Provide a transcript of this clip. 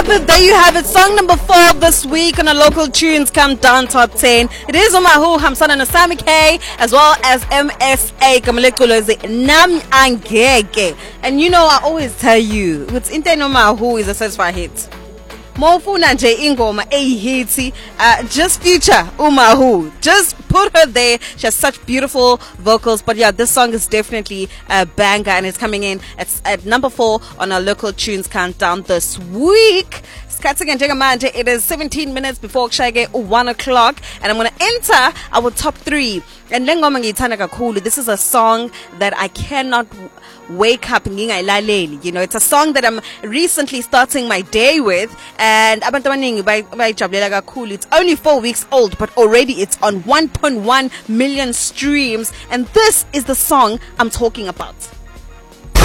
There you have it. Song number 4 this week on a local tunes countdown top 10. It is Umahu Hamsana Nasami K as well as MSA Kamalekulezi Nam Angeke. And you know I always tell you, it's Inten Umahu is a satisfied hit. Mofuna nje ingoma hiti, just feature Umahu. Just put her there. She has such beautiful vocals. But yeah, this song is definitely a banger and it's coming in at number 4 on our local tunes countdown this week. It is 17 minutes before 1 o'clock and I'm going to enter our top 3. And this is a song that I cannot wake up ngingayilaleli. You know, it's a song that I'm recently starting my day with, and it's only 4 weeks old, but already it's on 1.1 million streams, and this is the song I'm talking about.